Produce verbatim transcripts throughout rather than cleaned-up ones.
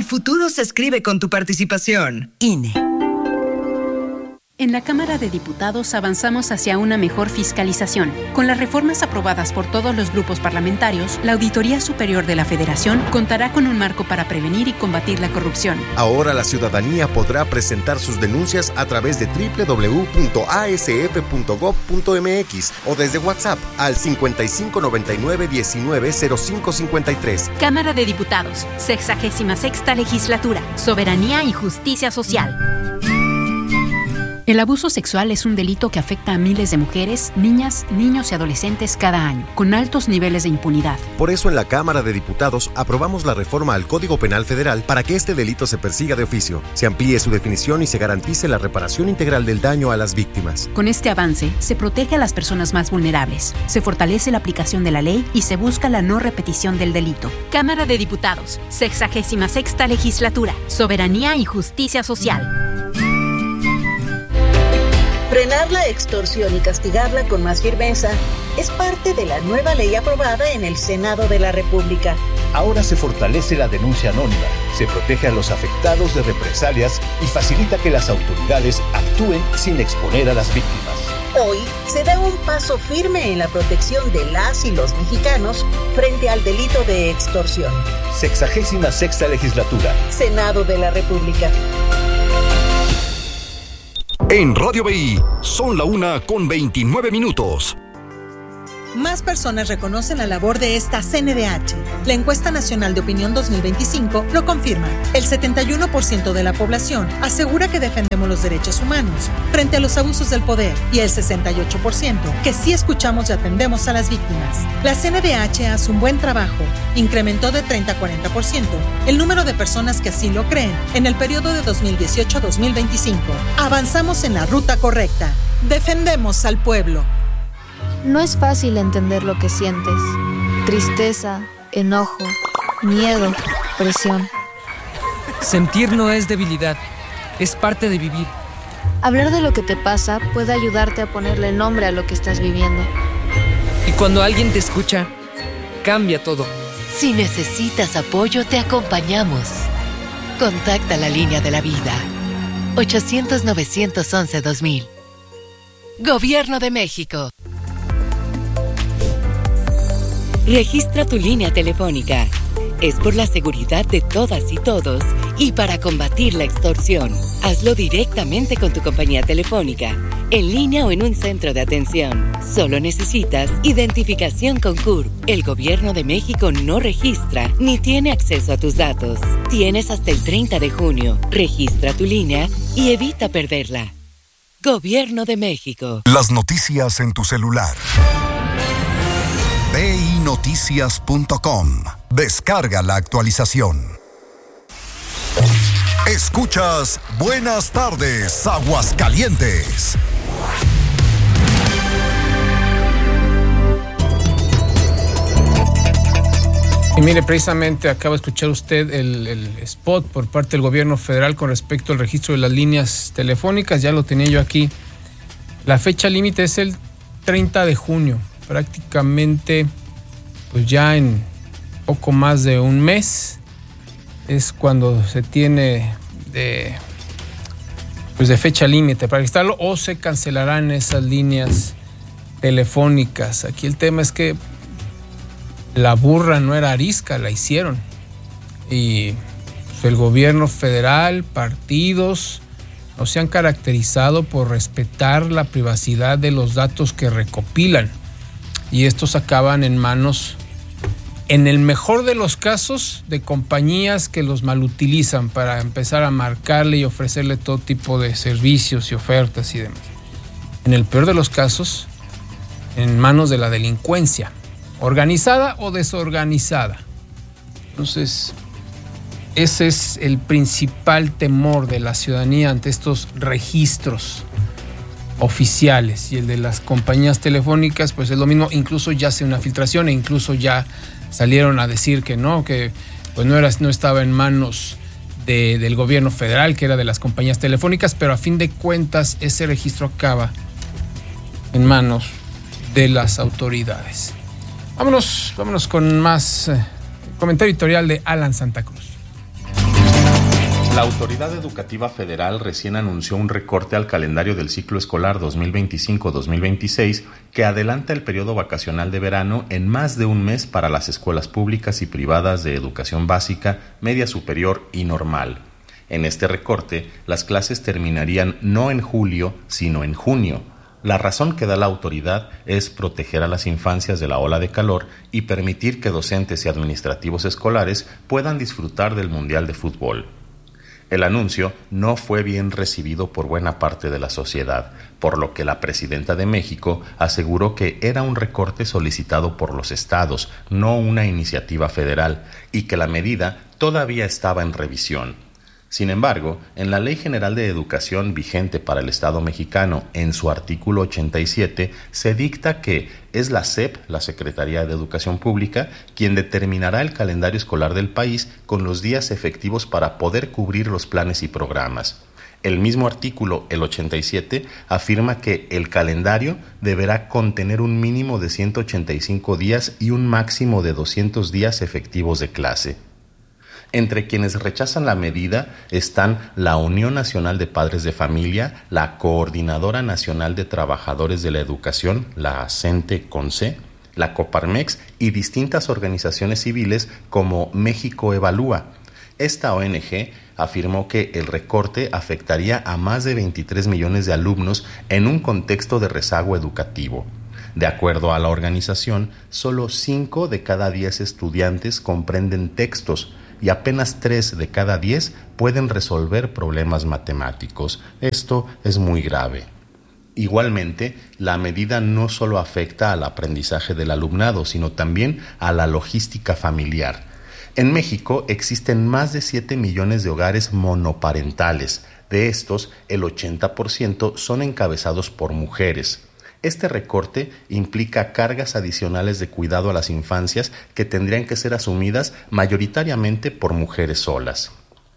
futuro se escribe con tu participación. I N E. En la Cámara de Diputados avanzamos hacia una mejor fiscalización. Con las reformas aprobadas por todos los grupos parlamentarios, la Auditoría Superior de la Federación contará con un marco para prevenir y combatir la corrupción. Ahora la ciudadanía podrá presentar sus denuncias a través de doble u doble u doble u punto a s f punto gob punto m x o desde WhatsApp al cincuenta y cinco noventa y nueve diecinueve cero cinco cincuenta y tres. Cámara de Diputados, sexagésima sexta Legislatura, Soberanía y Justicia Social. El abuso sexual es un delito que afecta a miles de mujeres, niñas, niños y adolescentes cada año, con altos niveles de impunidad. Por eso en la Cámara de Diputados aprobamos la reforma al Código Penal Federal para que este delito se persiga de oficio, se amplíe su definición y se garantice la reparación integral del daño a las víctimas. Con este avance, se protege a las personas más vulnerables, se fortalece la aplicación de la ley y se busca la no repetición del delito. Cámara de Diputados, sexagésima sexta Legislatura, Soberanía y Justicia Social. Frenar la extorsión y castigarla con más firmeza es parte de la nueva ley aprobada en el Senado de la República. Ahora se fortalece la denuncia anónima, se protege a los afectados de represalias y facilita que las autoridades actúen sin exponer a las víctimas. Hoy se da un paso firme en la protección de las y los mexicanos frente al delito de extorsión. Sexagésima sexta Legislatura. Senado de la República. En Radio B I, son la una con veintinueve minutos. Más personas reconocen la labor de esta C N D H. La Encuesta Nacional de Opinión dos mil veinticinco lo confirma. El setenta y uno por ciento de la población asegura que defendemos los derechos humanos frente a los abusos del poder y el sesenta y ocho por ciento que sí escuchamos y atendemos a las víctimas. La C N D H hace un buen trabajo. Incrementó de treinta a cuarenta por ciento el número de personas que así lo creen en el periodo de dos mil dieciocho a dos mil veinticinco. Avanzamos en la ruta correcta. Defendemos al pueblo. No es fácil entender lo que sientes. Tristeza, enojo, miedo, presión. Sentir no es debilidad, es parte de vivir. Hablar de lo que te pasa puede ayudarte a ponerle nombre a lo que estás viviendo. Y cuando alguien te escucha, cambia todo. Si necesitas apoyo, te acompañamos. Contacta la línea de la vida. ochocientos, novecientos once, dos mil. Gobierno de México. Registra tu línea telefónica. Es por la seguridad de todas y todos y para combatir la extorsión. Hazlo directamente con tu compañía telefónica, en línea o en un centro de atención. Solo necesitas identificación con C U R P. El Gobierno de México no registra ni tiene acceso a tus datos. Tienes hasta el treinta de junio. Registra tu línea y evita perderla. Gobierno de México. Las noticias en tu celular. B I noticias punto com. Descarga la actualización. Escuchas Buenas Tardes, Aguascalientes. Y mire, precisamente acaba de escuchar usted el, el spot por parte del gobierno federal con respecto al registro de las líneas telefónicas. Ya lo tenía yo aquí. La fecha límite es el treinta de junio. Prácticamente, pues ya en poco más de un mes es cuando se tiene de, pues de fecha límite para registrarlo, o se cancelarán esas líneas telefónicas. Aquí el tema es que la burra no era arisca, la hicieron. Y pues, el gobierno federal, partidos, no se han caracterizado por respetar la privacidad de los datos que recopilan. Y estos acaban en manos, en el mejor de los casos, de compañías que los malutilizan para empezar a marcarle y ofrecerle todo tipo de servicios y ofertas y demás. En el peor de los casos, en manos de la delincuencia, organizada o desorganizada. Entonces, ese es el principal temor de la ciudadanía ante estos registros oficiales, y el de las compañías telefónicas pues es lo mismo. Incluso ya hace una filtración e incluso ya salieron a decir que no, que pues no era, no estaba en manos de, del gobierno federal, que era de las compañías telefónicas, pero a fin de cuentas ese registro acaba en manos de las autoridades. Vámonos, vámonos con más eh, comentario editorial de Alan Santa Cruz. La Autoridad Educativa Federal recién anunció un recorte al calendario del ciclo escolar dos mil veinticinco dos mil veintiséis que adelanta el periodo vacacional de verano en más de un mes para las escuelas públicas y privadas de educación básica, media superior y normal. En este recorte, las clases terminarían no en julio, sino en junio. La razón que da la autoridad es proteger a las infancias de la ola de calor y permitir que docentes y administrativos escolares puedan disfrutar del Mundial de Fútbol. El anuncio no fue bien recibido por buena parte de la sociedad, por lo que la presidenta de México aseguró que era un recorte solicitado por los estados, no una iniciativa federal, y que la medida todavía estaba en revisión. Sin embargo, en la Ley General de Educación vigente para el Estado mexicano, en su artículo ochenta y siete, se dicta que es la S E P, la Secretaría de Educación Pública, quien determinará el calendario escolar del país con los días efectivos para poder cubrir los planes y programas. El mismo artículo, el ochenta y siete, afirma que el calendario deberá contener un mínimo de ciento ochenta y cinco días y un máximo de doscientos días efectivos de clase. Entre quienes rechazan la medida están la Unión Nacional de Padres de Familia, la Coordinadora Nacional de Trabajadores de la Educación, la CENTE-CONCE, la Coparmex y distintas organizaciones civiles como México Evalúa. Esta O N G afirmó que el recorte afectaría a más de veintitrés millones de alumnos en un contexto de rezago educativo. De acuerdo a la organización, solo cinco de cada diez estudiantes comprenden textos y apenas tres de cada diez pueden resolver problemas matemáticos. Esto es muy grave. Igualmente, la medida no solo afecta al aprendizaje del alumnado, sino también a la logística familiar. En México existen más de siete millones de hogares monoparentales. De estos, el ochenta por ciento son encabezados por mujeres. Este recorte implica cargas adicionales de cuidado a las infancias que tendrían que ser asumidas mayoritariamente por mujeres solas.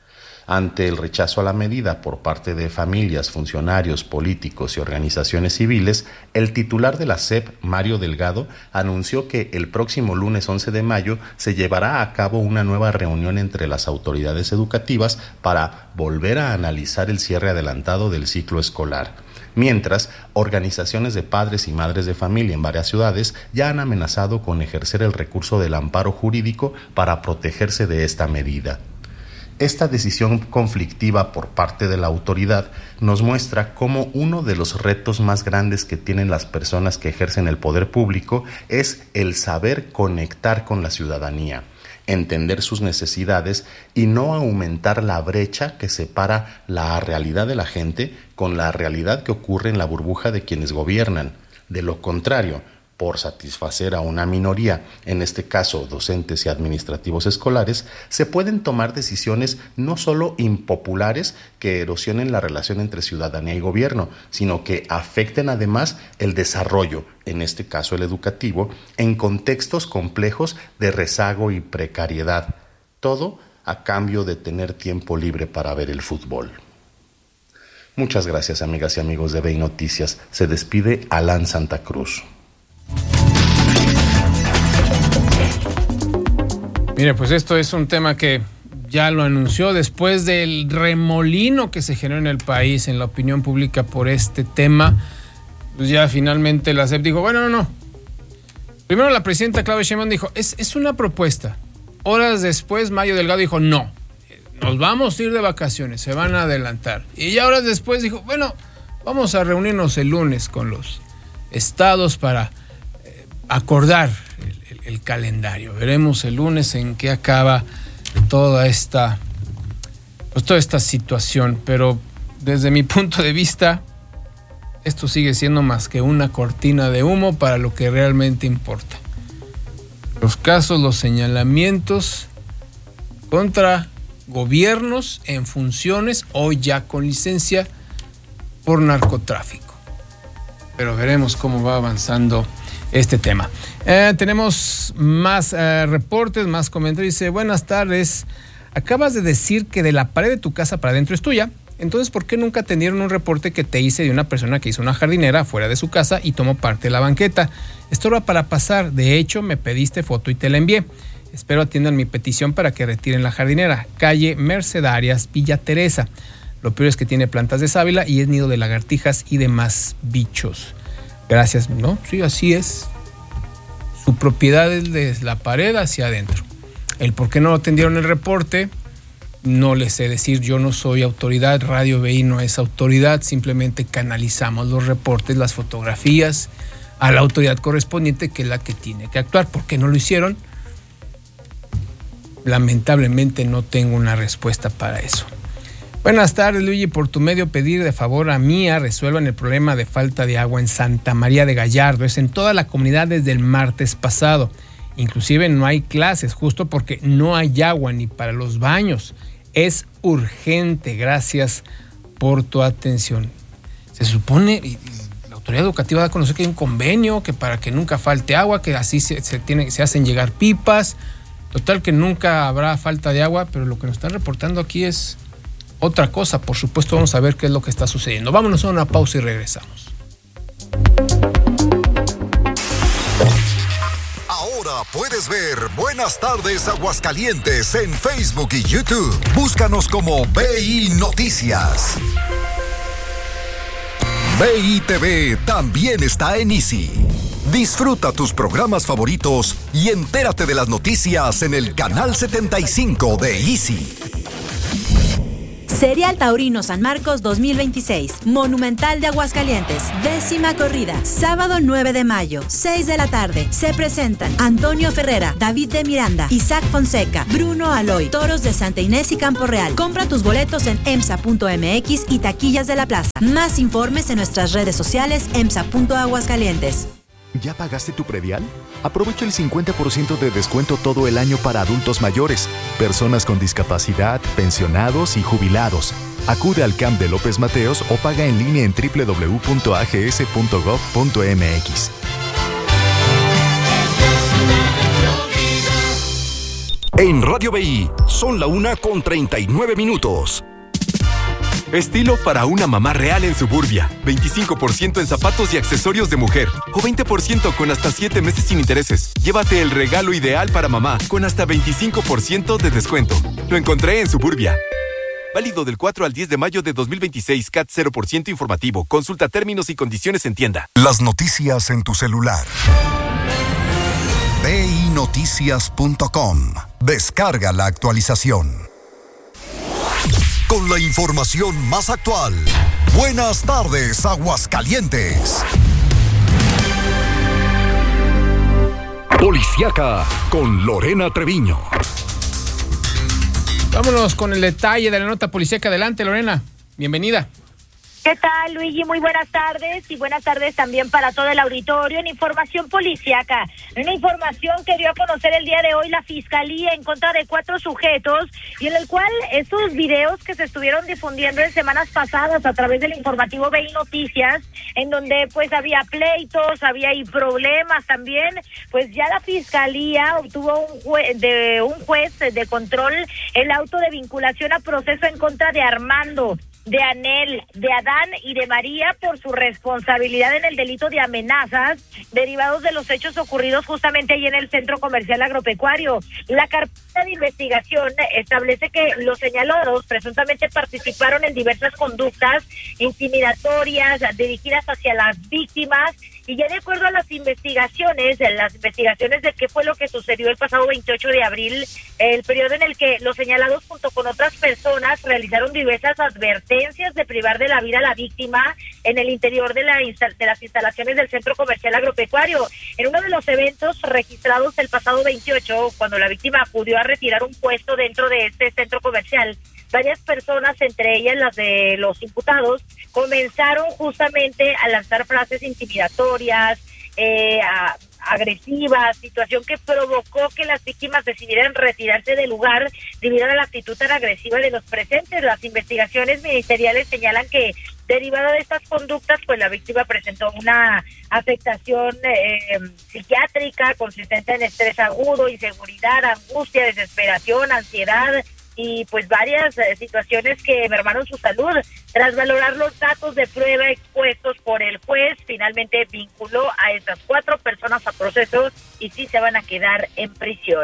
Ante el rechazo a la medida por parte de familias, funcionarios, políticos y organizaciones civiles, el titular de la S E P, Mario Delgado, anunció que el próximo lunes once de mayo se llevará a cabo una nueva reunión entre las autoridades educativas para volver a analizar el cierre adelantado del ciclo escolar. Mientras, organizaciones de padres y madres de familia en varias ciudades ya han amenazado con ejercer el recurso del amparo jurídico para protegerse de esta medida. Esta decisión conflictiva por parte de la autoridad nos muestra cómo uno de los retos más grandes que tienen las personas que ejercen el poder público es el saber conectar con la ciudadanía, entender sus necesidades y no aumentar la brecha que separa la realidad de la gente con la realidad que ocurre en la burbuja de quienes gobiernan. De lo contrario, por satisfacer a una minoría, en este caso docentes y administrativos escolares, se pueden tomar decisiones no solo impopulares que erosionen la relación entre ciudadanía y gobierno, sino que afecten además el desarrollo, en este caso el educativo, en contextos complejos de rezago y precariedad. Todo a cambio de tener tiempo libre para ver el fútbol. Muchas gracias, amigas y amigos de B I Noticias. Se despide Alan Santa Cruz. Mire, pues esto es un tema que ya lo anunció después del remolino que se generó en el país, en la opinión pública por este tema. Pues ya finalmente la S E P dijo, bueno, no, no. Primero la presidenta Claudia Sheinbaum dijo, es, es una propuesta. Horas después, Mario Delgado dijo, no, nos vamos a ir de vacaciones, se van a adelantar. Y ya horas después dijo, bueno, vamos a reunirnos el lunes con los estados para eh, acordar el, el, el calendario. Veremos el lunes en qué acaba toda esta, pues toda esta situación. Pero desde mi punto de vista, esto sigue siendo más que una cortina de humo para lo que realmente importa. Los casos, los señalamientos contra gobiernos en funciones o ya con licencia por narcotráfico. Pero veremos cómo va avanzando este tema. Eh, tenemos más eh, reportes, más comentarios. Dice, buenas tardes. Acabas de decir que de la pared de tu casa para adentro es tuya. Entonces, ¿por qué nunca atendieron un reporte que te hice de una persona que hizo una jardinera fuera de su casa y tomó parte de la banqueta? Estorba para pasar. De hecho, me pediste foto y te la envié. Espero atiendan mi petición para que retiren la jardinera. Calle Mercedarias, Villa Teresa. Lo peor es que tiene plantas de sábila y es nido de lagartijas y demás bichos. Gracias, ¿no? Sí, así es. Su propiedad es de la pared hacia adentro. El por qué no atendieron el reporte, no les sé decir. Yo no soy autoridad, Radio B I no es autoridad. Simplemente canalizamos los reportes, las fotografías a la autoridad correspondiente, que es la que tiene que actuar. ¿Por qué no lo hicieron? Lamentablemente no tengo una respuesta para eso. Buenas tardes, Luigi. Por tu medio pedir de favor a Mía resuelvan el problema de falta de agua en Santa María de Gallardo. Es en toda la comunidad desde el martes pasado. Inclusive no hay clases justo porque no hay agua ni para los baños. Es urgente. Gracias por tu atención. Se supone, y la autoridad educativa da a conocer que hay un convenio que para que nunca falte agua, que así se, se, tiene, se hacen llegar pipas. Total que nunca habrá falta de agua, pero lo que nos están reportando aquí es otra cosa. Por supuesto, vamos a ver qué es lo que está sucediendo. Vámonos a una pausa y regresamos. Ahora puedes ver Buenas Tardes Aguascalientes en Facebook y YouTube. Búscanos como B I Noticias. B I T V también está en Easy. Disfruta tus programas favoritos y entérate de las noticias en el canal setenta y cinco de Easy. Serial Taurino San Marcos dos mil veintiséis, Monumental de Aguascalientes, décima corrida, sábado nueve de mayo, seis de la tarde. Se presentan Antonio Ferrera, David de Miranda, Isaac Fonseca, Bruno Aloy, Toros de Santa Inés y Campo Real. Compra tus boletos en emsa punto m x y taquillas de la plaza. Más informes en nuestras redes sociales emsa punto aguascalientes. ¿Ya pagaste tu predial? Aprovecha el cincuenta por ciento de descuento todo el año para adultos mayores, personas con discapacidad, pensionados y jubilados. Acude al C A M de López Mateos o paga en línea en doble u doble u doble u punto a g s punto gov punto m x. En Radio B I son la una con treinta y nueve minutos. Estilo para una mamá real en Suburbia. veinticinco por ciento en zapatos y accesorios de mujer. O veinte por ciento con hasta siete meses sin intereses. Llévate el regalo ideal para mamá con hasta veinticinco por ciento de descuento. Lo encontré en Suburbia. Válido del cuatro al diez de mayo de dos mil veintiséis. C A T cero por ciento informativo. Consulta términos y condiciones en tienda. Las noticias en tu celular. B I noticias punto com. Descarga la actualización. Con la información más actual. Buenas tardes, Aguascalientes. Policiaca con Lorena Treviño. Vámonos con el detalle de la nota policíaca. Adelante, Lorena. Bienvenida. ¿Qué tal, Luigi? Muy buenas tardes y buenas tardes también para todo el auditorio en Información Policiaca. Una información que dio a conocer el día de hoy la Fiscalía en contra de cuatro sujetos y en el cual estos videos que se estuvieron difundiendo en semanas pasadas a través del informativo B I Noticias, en donde pues había pleitos, había ahí problemas también, pues ya la Fiscalía obtuvo un jue- de un juez de control el auto de vinculación a proceso en contra de Armando, de Anel, de Adán y de María por su responsabilidad en el delito de amenazas derivados de los hechos ocurridos justamente ahí en el Centro Comercial Agropecuario. La carpeta de investigación establece que los señalados presuntamente participaron en diversas conductas intimidatorias dirigidas hacia las víctimas. Y ya de acuerdo a las investigaciones, las investigaciones de qué fue lo que sucedió el pasado veintiocho de abril, el periodo en el que los señalados junto con otras personas realizaron diversas advertencias de privar de la vida a la víctima en el interior de, la de las instalaciones del Centro Comercial Agropecuario. En uno de los eventos registrados el pasado veintiocho, cuando la víctima acudió a retirar un puesto dentro de este centro comercial, varias personas, entre ellas las de los imputados, comenzaron justamente a lanzar frases intimidatorias, eh, a, agresivas, situación que provocó que las víctimas decidieran retirarse del lugar debido a la actitud tan agresiva de los presentes. Las investigaciones ministeriales señalan que derivada de estas conductas, pues la víctima presentó una afectación eh, psiquiátrica consistente en estrés agudo, inseguridad, angustia, desesperación, ansiedad, y pues varias eh, situaciones que mermaron su salud. Tras valorar los datos de prueba expuestos por el juez, finalmente vinculó a estas cuatro personas a proceso y sí se van a quedar en prisión.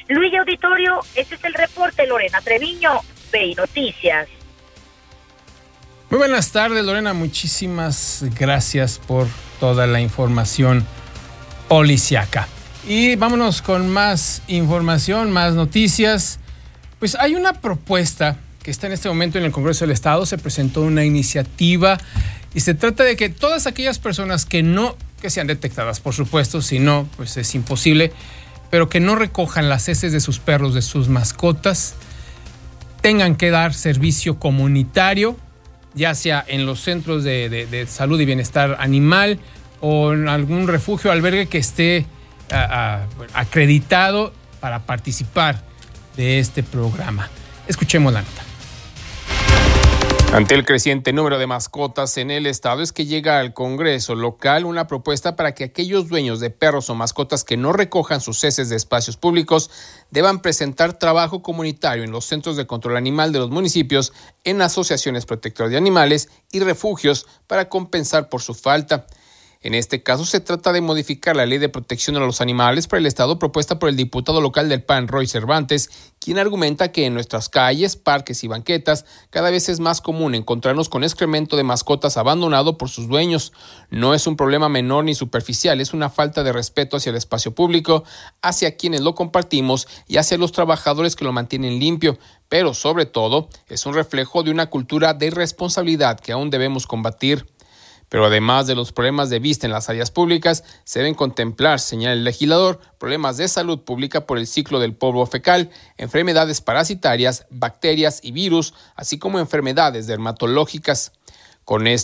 Luis Auditorio, ese es el reporte. Lorena Treviño, B I Noticias. Muy buenas tardes, Lorena. Muchísimas gracias por toda la información policiaca. Y vámonos con más información, más noticias. Pues hay una propuesta que está en este momento en el Congreso del Estado. Se presentó una iniciativa y se trata de que todas aquellas personas que no, que sean detectadas, por supuesto, si no, pues es imposible, pero que no recojan las heces de sus perros, de sus mascotas, tengan que dar servicio comunitario, ya sea en los centros de, de, de salud y bienestar animal o en algún refugio o albergue que esté a, a, acreditado para participar de este programa. Escuchemos la nota. Ante el creciente número de mascotas en el estado, es que llega al Congreso local una propuesta para que aquellos dueños de perros o mascotas que no recojan sus heces de espacios públicos deban presentar trabajo comunitario en los centros de control animal de los municipios, en asociaciones protectoras de animales y refugios para compensar por su falta. En este caso se trata de modificar la Ley de Protección a los Animales para el Estado, propuesta por el diputado local del P A N, Roy Cervantes, quien argumenta que en nuestras calles, parques y banquetas cada vez es más común encontrarnos con excremento de mascotas abandonado por sus dueños. No es un problema menor ni superficial, es una falta de respeto hacia el espacio público, hacia quienes lo compartimos y hacia los trabajadores que lo mantienen limpio, pero sobre todo es un reflejo de una cultura de irresponsabilidad que aún debemos combatir. Pero además de los problemas de vista en las áreas públicas, se deben contemplar, señala el legislador, problemas de salud pública por el ciclo del polvo fecal, enfermedades parasitarias, bacterias y virus, así como enfermedades dermatológicas. Con esto